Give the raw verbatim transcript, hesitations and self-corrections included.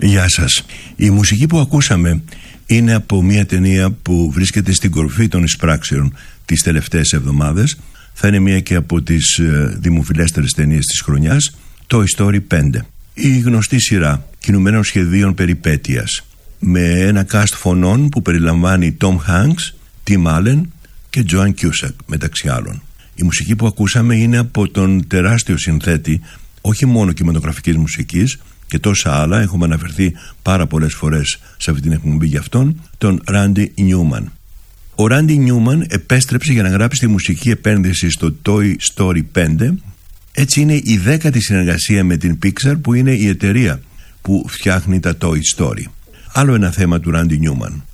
Γεια σας. Η μουσική που ακούσαμε είναι από μια ταινία που βρίσκεται στην κορυφή των εισπράξεων τις τελευταίες εβδομάδες. Θα είναι μια και από τις ε, δημοφιλέστερες ταινίες της χρονιάς, Toy Story πέντε. Η γνωστή σειρά κινουμένων σχεδίων περιπέτειας, με ένα cast φωνών που περιλαμβάνει Tom Hanks, Tim Allen και Joan Cusack μεταξύ άλλων. Η μουσική που ακούσαμε είναι από τον τεράστιο συνθέτη όχι μόνο κινηματογραφικής μουσικής και τόσα άλλα, έχουμε αναφερθεί πάρα πολλές φορές σε αυτή την εκπομπή για αυτόν, τον Randy Newman. Ο Randy Newman επέστρεψε για να γράψει τη μουσική επένδυση στο Toy Story πέντε. Έτσι είναι η δέκατη συνεργασία με την Pixar, που είναι η εταιρεία που φτιάχνει τα Toy Story. Άλλο ένα θέμα του Randy Newman.